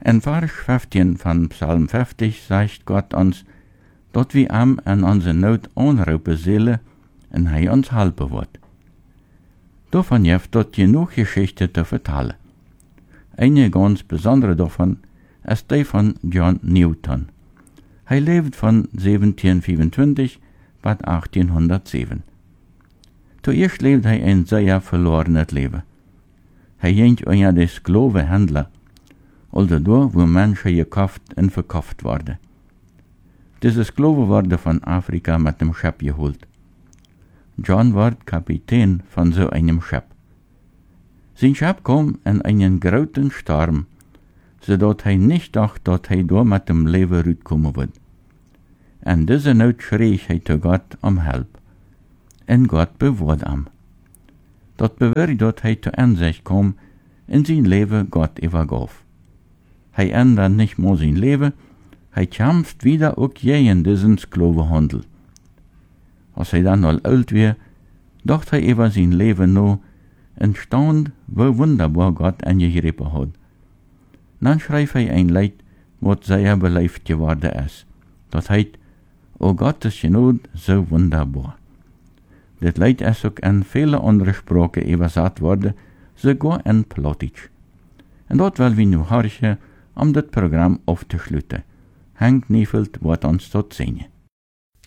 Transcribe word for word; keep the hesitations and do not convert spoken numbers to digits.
In Vers fünfzehn von Psalm fünfzig sagt Gott uns, dat wir am an onze Not anrufen zullen en hij uns helpen wird. Davon heeft dort genug Geschichte zu vertellen. Eine ganz besondere davon ist die von John Newton. Hij lebt von zeventienhonderdvijfentwintig bis achtzehnhundertzeven. Zuerst lebt hij ein sehr verlorenes Leben. Hij ging unter de Sklavenhändler, also da, wo Menschen gekauft und verkauft worden. Diese Sklaven wurden von Afrika mit dem Schiff geholt. John war Kapitän von so einem Schiff. Sein Schiff kam in einen großen Sturm, sodass er nicht dachte, dass er da mit dem Leben rauskommen wird. In dieser Not schrie er zu Gott um Hilfe. Und Gott bewahrte ihn. Das bewirkte, dass er zur Einsicht kam, in sein Leben Gott übergab. Er ändert nicht nur sein Leben, er kämpft wieder auch gegen diesen Sklavenhandel. Als er dann al alt war, dachte er über sein Leben noch und staunte, wie wunderbar Gott eingegriffen hat. Dann schrieb er ein Lied, was sehr beliebt geworden ist. Das heißt, O Gottes Genot so wunderbar. Das Lied ist auch in viele andere Sprachen übersetzt worden, sogar in Plattdeutsch. Und dort wollen wir nu horchen, um das Programm aufzuschließen. Henk Niefeld wird uns dort singen.